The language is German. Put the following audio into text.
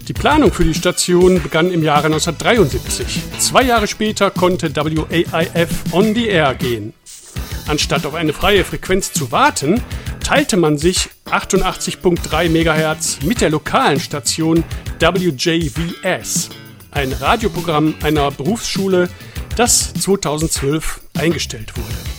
Die Planung für die Station begann im Jahre 1973. 2 Jahre später konnte WAIF on the air gehen. Anstatt auf eine freie Frequenz zu warten, teilte man sich 88.3 MHz mit der lokalen Station WJVS, ein Radioprogramm einer Berufsschule, das 2012 eingestellt wurde.